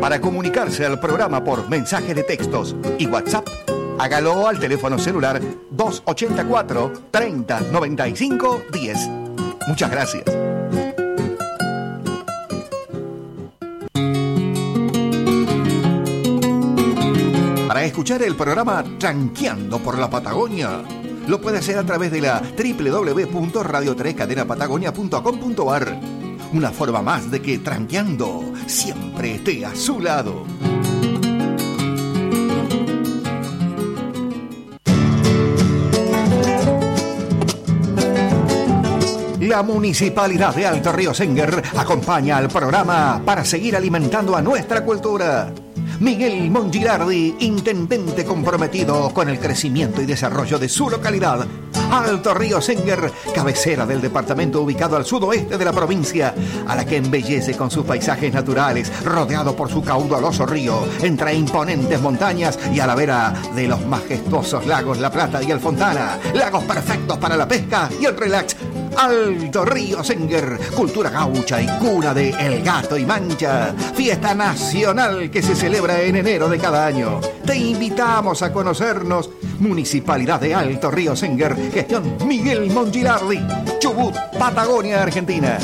Para comunicarse al programa por mensaje de textos y WhatsApp, hágalo al teléfono celular 284 30 95 10. Muchas gracias. Para escuchar el programa Tranqueando por la Patagonia, lo puede hacer a través de la www.radio3cadenapatagonia.com.ar. Una forma más de que Tranqueando siempre esté a su lado. La Municipalidad de Alto Río Sénger acompaña al programa para seguir alimentando a nuestra cultura. Miguel Mongilardi, intendente comprometido con el crecimiento y desarrollo de su localidad. Alto Río Sénger, cabecera del departamento ubicado al sudoeste de la provincia, a la que embellece con sus paisajes naturales, rodeado por su caudaloso río, entre imponentes montañas y a la vera de los majestuosos lagos La Plata y el Fontana, lagos perfectos para la pesca y el relax. Alto Río Sénger, cultura gaucha y cuna de El Gato y Mancha, fiesta nacional que se celebra en enero de cada año. Te invitamos a conocernos. Municipalidad de Alto Río Sénger, gestión Miguel Mongilardi, Chubut, Patagonia, Argentina.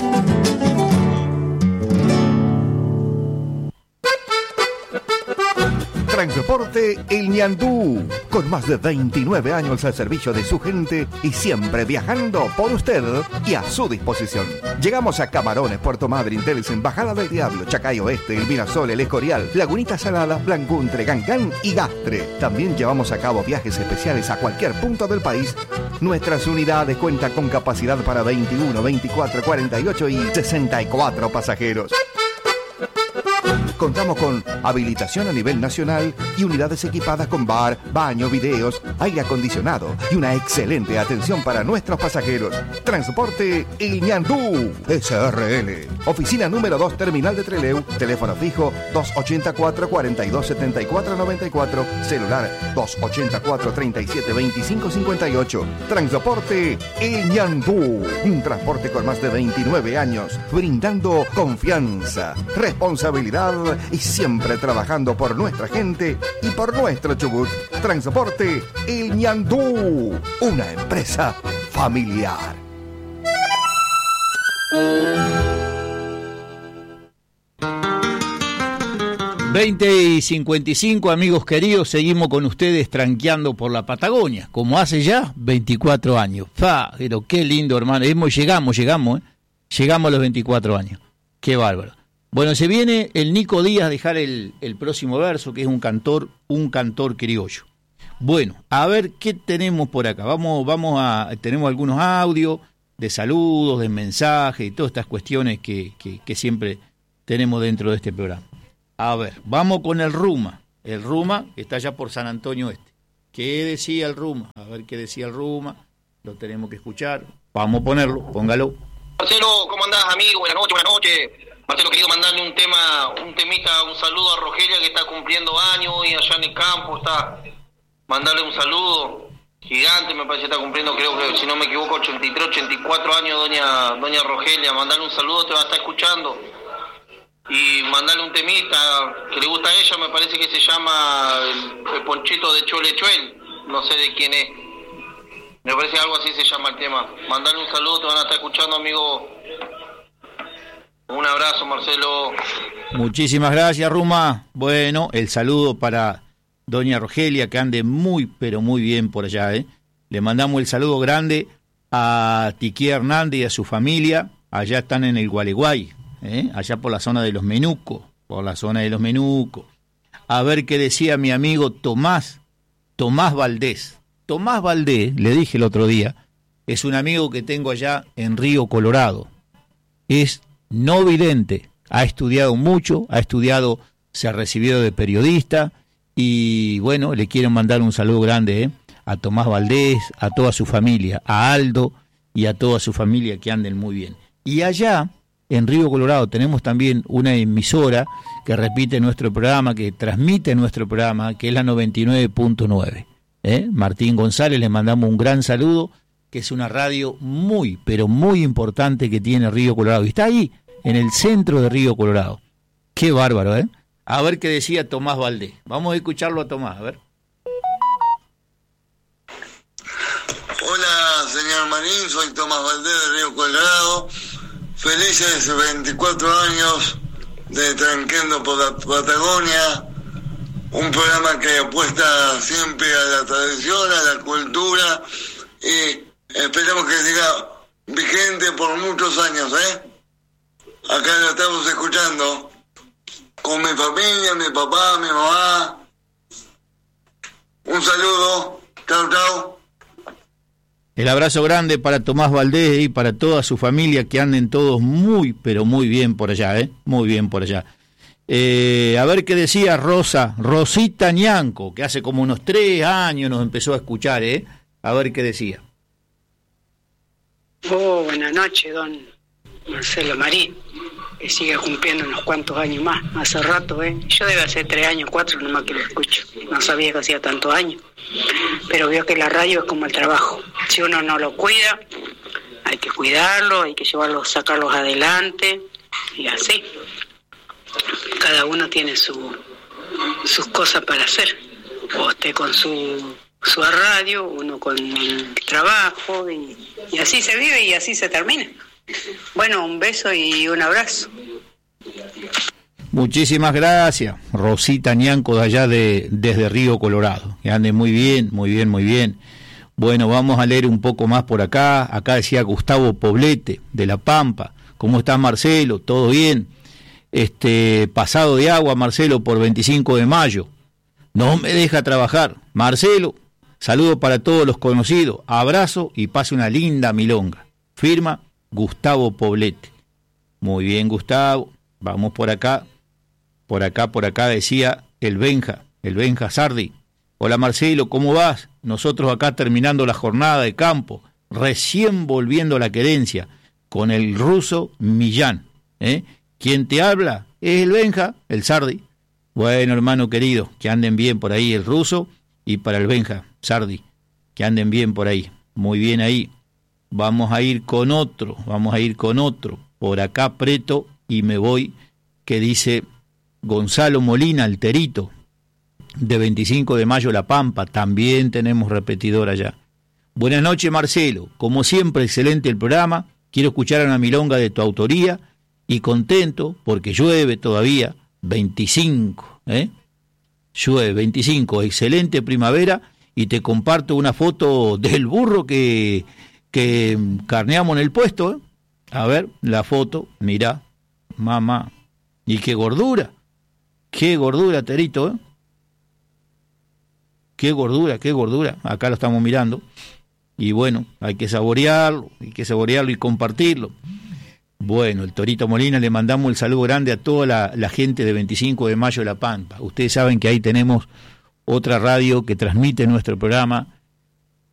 Transporte El Ñandú, con más de 29 años al servicio de su gente y siempre viajando por usted y a su disposición. Llegamos a Camarones, Puerto Madryn, Telsen, Bajada del Diablo, Chacay Oeste, El Mirasol, El Escorial, Lagunita Salada, Blancuntre, Cancán y Gastre. También llevamos a cabo viajes especiales a cualquier punto del país. Nuestras unidades cuentan con capacidad para 21, 24, 48 y 64 pasajeros. Contamos con habilitación a nivel nacional y unidades equipadas con bar, baño, videos, aire acondicionado y una excelente atención para nuestros pasajeros. Transporte El Ñandú SRL. Oficina número 2, Terminal de Trelew. Teléfono fijo 284 42 74 94. Celular 284 37 25 58. Transporte El Ñandú. Un transporte con más de 29 años, brindando confianza, responsabilidad y siempre trabajando por nuestra gente y por nuestro Chubut. Transporte El Ñandú, una empresa familiar. y 55, amigos queridos, seguimos con ustedes tranqueando por la Patagonia, como hace ya 24 años. Pero qué lindo, hermano. Llegamos a los 24 años. Qué bárbaro. Bueno, se viene el Nico Díaz a dejar el próximo verso, que es un cantor criollo. Bueno, a ver qué tenemos por acá. Tenemos algunos audios de saludos, de mensajes y todas estas cuestiones que siempre tenemos dentro de este programa. A ver, vamos con el Ruma. El Ruma está allá por San Antonio Este. ¿Qué decía el Ruma? A ver qué decía el Ruma. Lo tenemos que escuchar. Vamos a ponerlo, póngalo. Marcelo, ¿cómo andás, amigo? Buenas noches. Marcelo, querido, mandarle un temita, un saludo a Rogelia, que está cumpliendo años y allá en el campo está. Mandarle un saludo gigante, me parece que está cumpliendo, creo que si no me equivoco, 83, 84 años doña Rogelia. Mandarle un saludo, te va a estar escuchando. Y mandarle un temita que le gusta a ella, me parece que se llama el Ponchito de Chole Chuel, no sé de quién es. Me parece algo así se llama el tema. Mandarle un saludo, te van a estar escuchando, amigo. Un abrazo, Marcelo. Muchísimas gracias, Ruma. Bueno, el saludo para doña Rogelia, que ande muy, pero muy bien por allá, Le mandamos el saludo grande a Tiquí Hernández y a su familia. Allá están en el Gualeguay, allá por la zona de los Menucos. A ver qué decía mi amigo Tomás Valdés. Tomás Valdés, le dije el otro día, es un amigo que tengo allá en Río Colorado. Es no vidente, ha estudiado mucho, se ha recibido de periodista y bueno, le quiero mandar un saludo grande a Tomás Valdés, a toda su familia, a Aldo y a toda su familia, que anden muy bien. Y allá en Río Colorado tenemos también una emisora que repite nuestro programa, que transmite nuestro programa, que es la 99.9. Martín González, le mandamos un gran saludo, que es una radio muy, pero muy importante que tiene Río Colorado. Y está ahí, en el centro de Río Colorado. Qué bárbaro, A ver qué decía Tomás Valdés. Vamos a escucharlo a Tomás, a ver. Hola, señor Marín, soy Tomás Valdés de Río Colorado. Felices 24 años de Tranqueando por la Patagonia, un programa que apuesta siempre a la tradición, a la cultura, y esperamos que siga vigente por muchos años, Acá lo estamos escuchando con mi familia, mi papá, mi mamá. Un saludo, chau, chau. El abrazo grande para Tomás Valdés y para toda su familia, que anden todos muy, pero muy bien por allá, muy bien por allá. A ver qué decía Rosita Ñanco, que hace como unos 3 años nos empezó a escuchar, a ver qué decía. Buenas noches, don Marcelo Marín, que sigue cumpliendo unos cuantos años más, hace rato, Yo debe hacer 3 años, 4 nomás que lo escucho, no sabía que hacía tantos años, pero veo que la radio es como el trabajo, si uno no lo cuida, hay que cuidarlo, hay que llevarlos, sacarlos adelante, y así, cada uno tiene sus cosas para hacer, usted con su radio, uno con el trabajo, y así se vive y así se termina. Bueno, un beso y un abrazo. Muchísimas gracias, Rosita Ñanco, de allá desde Río Colorado. Que ande muy bien, muy bien, muy bien. Bueno, vamos a leer un poco más por acá. Acá decía Gustavo Poblete, de La Pampa. ¿Cómo estás, Marcelo? ¿Todo bien? Pasado de agua, Marcelo, por 25 de mayo. No me deja trabajar. Marcelo, saludo para todos los conocidos. Abrazo y pase una linda milonga. Firma Gustavo Poblete. Muy bien, Gustavo. Vamos por acá. Por acá decía el Benja Sardi. Hola, Marcelo, ¿cómo vas? Nosotros acá terminando la jornada de campo, recién volviendo a la querencia, con el ruso Millán. ¿Quién te habla? Es el Benja, el Sardi. Bueno, hermano querido, que anden bien por ahí el ruso, y para el Benja Sardi, que anden bien por ahí. Muy bien ahí. Vamos a ir con otro. Por acá Preto y me voy, que dice Gonzalo Molina, Alterito, de 25 de mayo La Pampa. También tenemos repetidor allá. Buenas noches, Marcelo. Como siempre, excelente el programa. Quiero escuchar una milonga de tu autoría y contento porque llueve todavía. 25, Llueve, 25, excelente primavera, y te comparto una foto del burro que carneamos en el puesto, A ver, la foto, mirá, mamá, y qué gordura, Terito, Qué gordura, acá lo estamos mirando, y bueno, hay que saborearlo y compartirlo. Bueno, el Torito Molina, le mandamos el saludo grande a toda la gente de 25 de mayo de La Pampa. Ustedes saben que ahí tenemos otra radio que transmite nuestro programa,